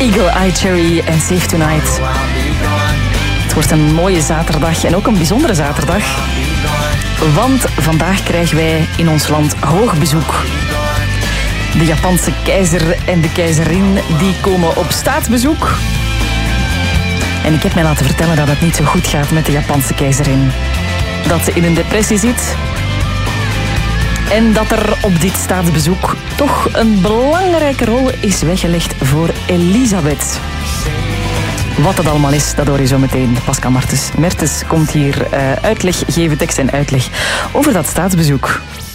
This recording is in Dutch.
Eagle Eye Cherry en Save Tonight. Het wordt een mooie zaterdag en ook een bijzondere zaterdag. Want vandaag krijgen wij in ons land hoog bezoek. De Japanse keizer en de keizerin die komen op staatsbezoek. En ik heb mij laten vertellen dat het niet zo goed gaat met de Japanse keizerin. Dat ze in een depressie zit. En dat er op dit staatsbezoek toch een belangrijke rol is weggelegd voor Elisabeth. Wat dat allemaal is, dat hoor je zo meteen. Pascal Mertens komt hier uitleg geven, tekst en uitleg over dat staatsbezoek.